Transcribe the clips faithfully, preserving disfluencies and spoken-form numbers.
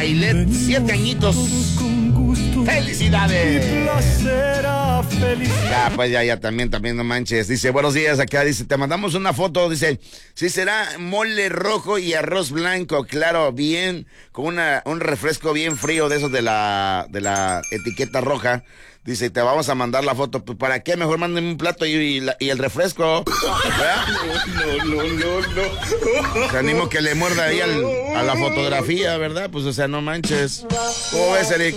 Ailet, siete añitos. ¡Felicidades! Ya, pues ya, ya, también, también, no manches. Dice, buenos días, acá dice, te mandamos una foto, dice, sí será mole rojo y arroz blanco, claro, bien, con una, un refresco bien frío de esos de la, de la etiqueta roja. Dice, te vamos a mandar la foto. Pues, ¿para qué? Mejor mándenme un plato y, y, la, y el refresco. ¿verdad? No, no, no, no. Te animo que le muerda ahí al, a la fotografía, ¿verdad? Pues, o sea, no manches. ¿Cómo ves, Eric?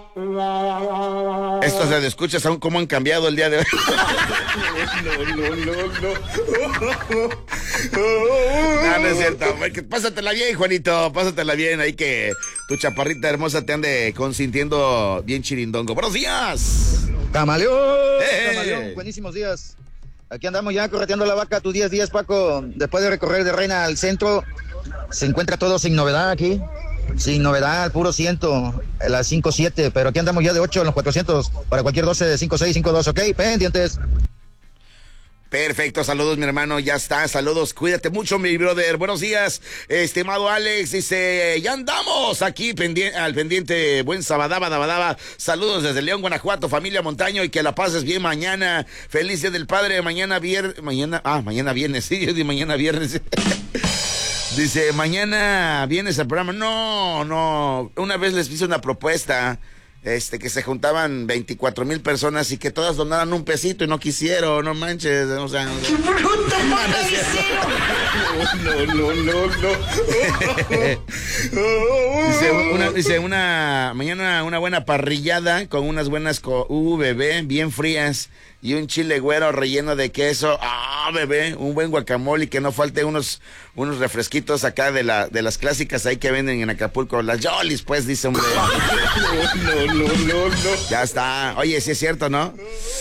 Esto se le escucha aún cómo han cambiado el día de hoy. No, no, no, no. No, no es cierto. Pásatela bien, Juanito. Pásatela bien. Ahí que tu chaparrita hermosa te ande consintiendo bien chirindongo. ¡Buenos días! Camaleón, ¡Eh! Camaleón, buenísimos días. Aquí andamos ya correteando la vaca, tus diez días, Paco. Después de recorrer de Reina al centro, se encuentra todo sin novedad aquí. Sin novedad, puro ciento, las cinco siete, pero aquí andamos ya de ocho en los cuatrocientos, para cualquier doce, cinco seis, cinco dos, ok, pendientes. Perfecto, saludos mi hermano, ya está, saludos, cuídate mucho mi brother, buenos días, estimado Alex, dice, ya andamos aquí pendiente, al pendiente, buen sabadaba, dabadaba, saludos desde León, Guanajuato, familia Montaño, y que la pases bien mañana, feliz día del padre, mañana viernes, mañana, ah, mañana viernes, sí, yo di mañana viernes. Dice, mañana vienes al programa, no, no, una vez les hice una propuesta, Este, que se juntaban veinticuatro mil personas y que todas donaran un pesito y no quisieron, no manches, o sea... ¡Qué bruto, no, no, no, no. Dice, una, dice, una, mañana una buena parrillada con unas buenas, co uh, bebé, bien frías y un chile güero relleno de queso, ah, bebé, un buen guacamole y que no falte unos, unos refresquitos acá de la, de las clásicas ahí que venden en Acapulco, las Jollies, pues, dice, hombre. No, no, no, no, no. Ya está, oye, sí es cierto, ¿no?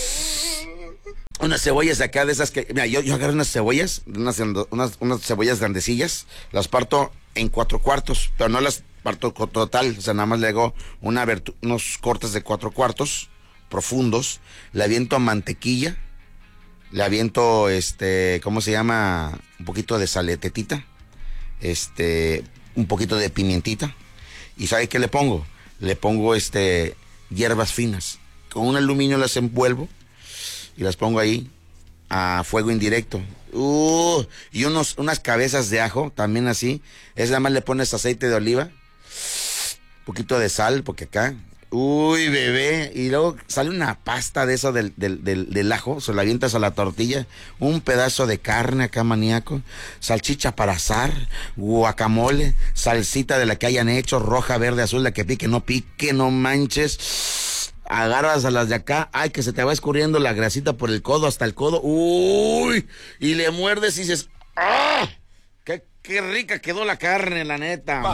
Unas cebollas acá de esas que, mira, yo, yo agarro unas cebollas, unas, unas, unas cebollas grandecillas, las parto en cuatro cuartos, pero no las parto total, o sea, nada más le hago una unos cortes de cuatro cuartos profundos, le aviento mantequilla, le aviento, este, ¿cómo se llama? Un poquito de saletetita, este, un poquito de pimientita, y ¿sabe qué le pongo? Le pongo, este, hierbas finas, con un aluminio las envuelvo, y las pongo ahí a fuego indirecto. Uh, y unos, unas cabezas de ajo, también así. Es nada más le pones aceite de oliva, un poquito de sal, porque acá, uy, bebé, y luego sale una pasta de eso del, del, del, del ajo, se la avientas a la tortilla, un pedazo de carne acá, maníaco, salchicha para asar, guacamole, salsita de la que hayan hecho, roja, verde, azul, la que pique, no pique, no manches. Agarras a las de acá, ay, que se te va escurriendo la grasita por el codo hasta el codo, uy, y le muerdes y dices, ¡ah! ¡Qué, qué rica quedó la carne, la neta!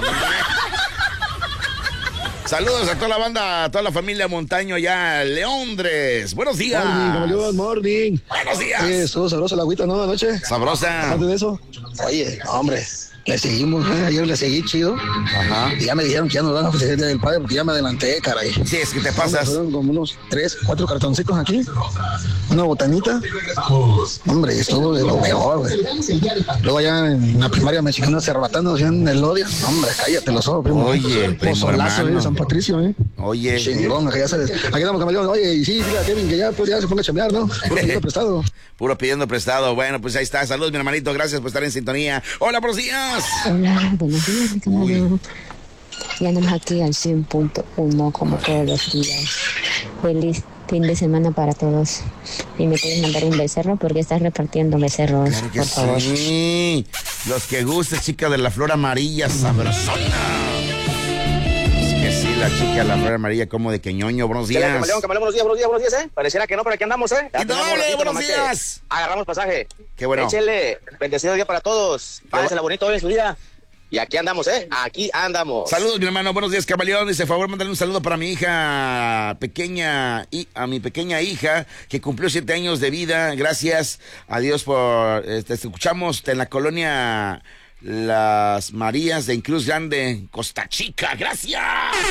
Saludos a toda la banda, a toda la familia Montaño allá, Leondres. Buenos días. Morning, morning. Buenos días. Sí, estuvo sabrosa la agüita, ¿no? Anoche. Sabrosa. Aparte de eso, oye, hombre, le seguimos, ¿eh? Ayer le seguí chido. Ajá. Y ya me dijeron que ya nos van a ofrecer el Día del Padre porque ya me adelanté, caray. Sí, es que te pasas. Fueron como unos tres, cuatro cartoncitos aquí. Una botanita. Hombre, estuvo de lo mejor, güey. Luego allá en la primaria mexicana cerbatando, hacían el odio. Hombre, cállate los ojos, primo. Oye, primo Pozolazo, hermano. ¿eh? San Patricio, ¿eh? Oye. Chingón, que ya sabes. Aquí estamos, camaleón. Oye, y sí, dile a Kevin que ya, pues ya se ponga a chambear, ¿no? Puro pidiendo prestado. Puro pidiendo prestado. Bueno, pues ahí está. Saludos, mi hermanito. Gracias por estar en sintonía. Hola, buenos días. Hola, buenos días, mi camarero. Ya andamos aquí al cien punto uno como todos los días. Feliz fin de semana para todos. Y me puedes mandar un becerro porque estás repartiendo becerros, Claro que por favor. sí. Los que guste, chica de la flor amarilla, sabrosona. Es que sí, la chica de la flor amarilla, como de queñoño. Buenos días. Camaleón, camaleón, buenos días, buenos días, buenos días, ¿eh? Pareciera que no, pero aquí andamos, ¿eh? Ya Y doble, tenemos ratito buenos nomás que días. Agarramos pasaje. Qué bueno. Échele, bendecido día para todos. Pásensela bonito hoy en su día. Y aquí andamos, ¿eh? Aquí andamos. Saludos, mi hermano. Buenos días, camaleón. Dice, favor, mandarle un saludo para mi hija pequeña, y a mi pequeña hija que cumplió siete años de vida. Gracias a Dios por, este, escuchamos en la colonia Las Marías de Cruz Grande, Costa Chica. Gracias.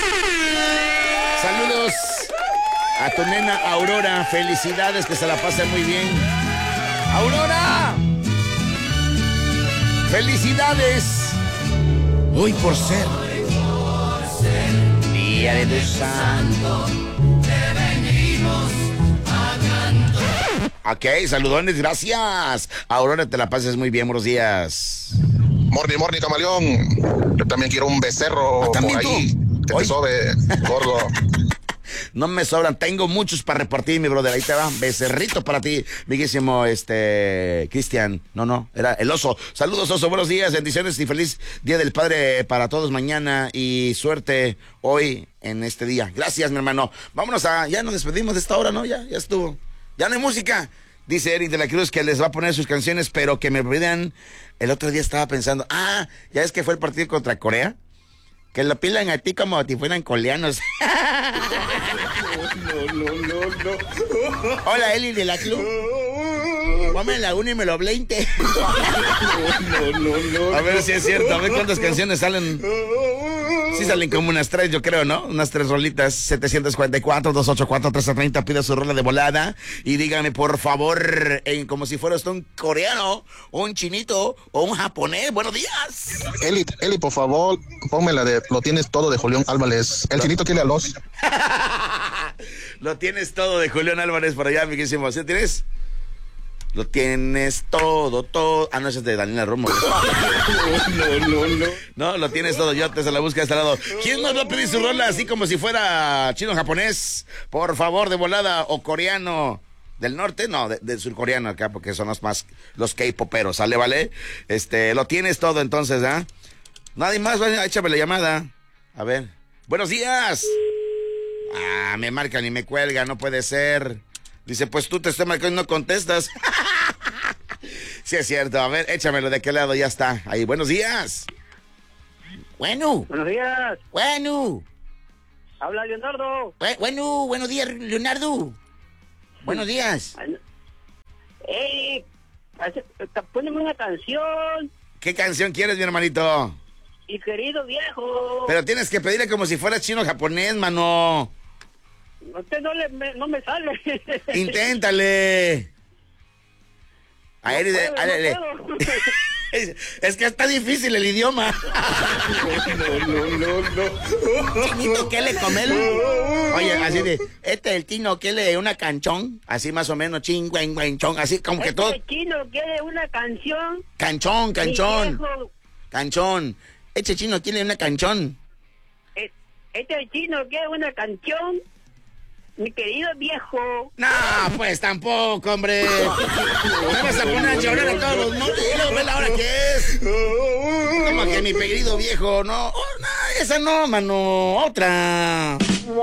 Saludos a tu nena Aurora. Felicidades, que se la pase muy bien. Aurora. Felicidades. Hoy por ser día de tu santo te venimos a cantar. Ok, saludones, gracias. Aurora, te la pases muy bien, buenos días. Morning, morning, camaleón. Yo también quiero un becerro ¿Ah, por ahí. Que te sobe, gordo. No me sobran, tengo muchos para repartir, mi brother. Ahí te va, becerrito para ti, amiguísimo, este, Cristian. No, no, era el oso. Saludos, oso, buenos días, bendiciones y feliz Día del Padre para todos mañana y suerte hoy en este día. Gracias, mi hermano. Vámonos a, ya nos despedimos de esta hora, ¿no? Ya, ya estuvo. Ya no hay música. Dice Eric de la Cruz que les va a poner sus canciones, pero que me olvidan. El otro día estaba pensando, ah, ya es que fue el partido contra Corea. Que lo pilan a ti como si fueran coreanos. No, no, no, no. Hola, Eli de la Club. Ponme la uno y me lo veinte. No, no, no. A ver si es cierto, a ver cuántas canciones salen. Sí salen como unas tres, yo creo, ¿no? Unas tres rolitas. setecientos cuarenta y cuatro, doscientos ochenta y cuatro, trescientos treinta. Pida su rola de volada. Y dígame, por favor, en como si fuera usted un coreano, o un chinito, o un japonés. Buenos días. Eli, Eli, por favor, ponme la de Lo Tienes Todo de Julián Álvarez. El chinito tiene a los. Lo tienes todo de Julián Álvarez por allá, amiguísimo. ¿Sí tienes? Lo tienes todo, todo. Ah, no, ese es de Daniela Romo. No, no, no. No, lo tienes todo. Yo te se la busco de este lado. ¿Quién nos va a pedir su rola así como si fuera chino japonés? Por favor, de volada. O coreano del norte, no, de, de surcoreano acá, porque son los más, los K-poperos, ¿sale, vale? Este, lo tienes todo entonces, ¿ah? ¿eh? Nadie más, vaya, échame la llamada. A ver. Buenos días. Ah, me marcan y me cuelga, no puede ser. Dice, pues tú te estoy marcando y no contestas. Sí es cierto, a ver, échamelo de qué lado, ya está. Ahí, buenos días. Bueno. Buenos días. Bueno. Habla Leonardo. Bueno, buenos días, Leonardo. Buenos días. Ey, poneme una canción. ¿Qué canción quieres, mi hermanito? Mi querido viejo. Pero tienes que pedirle como si fuera chino japonés, mano. Usted no, le, me, no me sale. Inténtale. A no él, puedo, a él, no es, es que está difícil el idioma. No, no, no, no. Chinito, ¿qué le comer? Oye, así de, este el chino, ¿qué le una canchón? Así más o menos, ching, güen, güen, chong, así como que este todo. El chino quiere una canción. Canchón, canchón. Canchón. Este chino quiere una canchón. Este chino quiere una canción. Mi querido viejo. No, pues tampoco, hombre. Me vas a poner a llorar a todos los modelos. Ve la hora que es. Como que mi querido viejo, no. Oh, no, esa no, mano. Otra.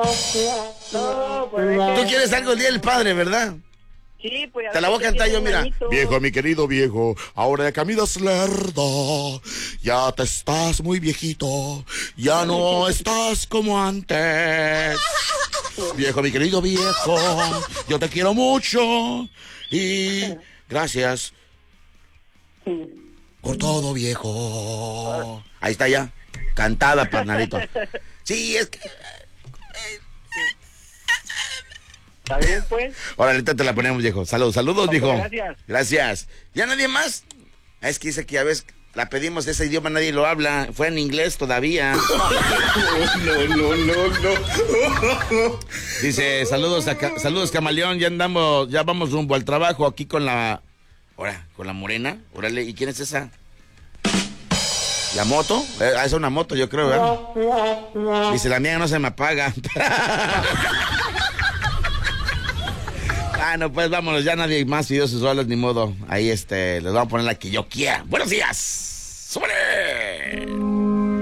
No, pues. Tú quieres algo el día del padre, ¿verdad? Sí, pues. Te la voy a cantar yo, mira. Manito. Viejo, mi querido viejo, ahora ya caminas lerdo, ya te estás muy viejito, ya no estás como antes. Viejo, mi querido viejo, yo te quiero mucho y gracias por todo, viejo. Ahí está ya, cantada, panarito. Sí, es que... ¿Está bien, pues? Ahora, ahorita te la ponemos, viejo. Saludos, saludos, Okay, viejo. gracias. Gracias. ¿Ya nadie más? Es que dice que a veces la pedimos, ese idioma nadie lo habla. Fue en inglés todavía. No, no, no, no. Dice, saludos, a, saludos, camaleón. Ya andamos, ya vamos rumbo al trabajo aquí con la... Ahora, con la morena. Órale, ¿y quién es esa? ¿La moto? Eh, es una moto, yo creo, ¿verdad? Dice, la mía no se me apaga. Ah, no, pues vámonos, ya nadie más pidió sus rolas, ni modo. Ahí, este, les vamos a poner la que yo quiera. ¡Buenos días! ¡Súbele!